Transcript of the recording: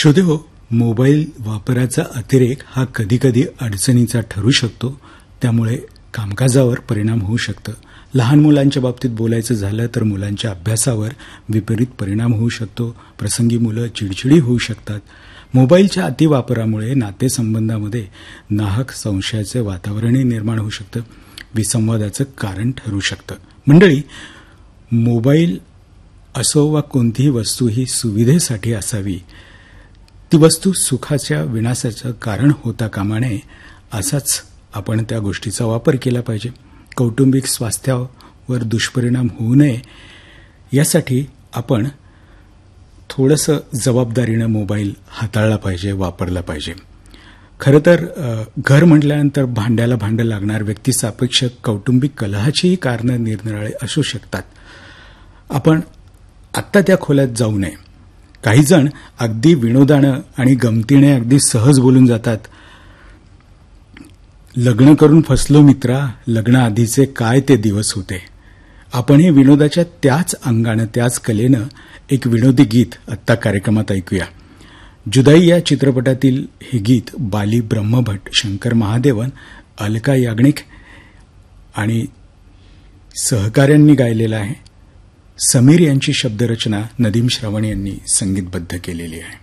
श्रोतेहो, mobile वापराचा अतिरेक हा कधीकधी अडचणीचा ठरू शकतो. त्यामुळे कामकाजावर परिणाम होऊ शकतो. लहान मुलांच्या बाबतीत बोलायचं झालं तर मुलांच्या अभ्यासावर विपरीत परिणाम होऊ शकतो. प्रसंगी मुलं चिडचिडी होऊ शकतात. मोबाईलच्या अतिवापरामुळे नातेसंबंधामध्ये नाहक संशयाचे वातावरणही निर्माण होऊ शकतं. विसंवादाचं कारण ठरू शकतं. मंडळी, मोबाईल असो वा कोणतीही वस्तू ही सुविधेसाठी असावी. ती वस्तू सुखाच्या विनाशाचं कारण होता कामा नये. असाच आपण त्या गोष्टीचा वापर केला पाहिजे. कौटुंबिक स्वास्थ्यावर दुष्परिणाम होऊ नये यासाठी आपण थोडंसं जबाबदारीनं मोबाईल हाताळला पाहिजे, वापरला पाहिजे. खरं तर घर म्हटल्यानंतर भांड्याला भांडं लागणार, व्यक्तिसापेक्ष कौटुंबिक कलहाचीही कारणं निरनिराळे असू शकतात. आपण आत्ता त्या खोल्यात जाऊ नये. काही जण अगदी विनोदानं आणि गमतीने अगदी सहज बोलून जातात. लग्न करून फसलो मित्रा, लग्नाआधीचे काय ते दिवस होते. आपण हे विनोदाच्या त्याच अंगानं, त्याच कलेनं एक विनोदी गीत आत्ता कार्यक्रमात ऐकूया. जुदाई या चित्रपटातील हे गीत बाली ब्रह्मभट, शंकर महादेवन, अलका याग्निक आणि सहकाऱ्यांनी गायलेलं आहे. समीर यांची शब्दरचना नदीम श्रवण यांनी संगीतबद्ध केलेली आहे.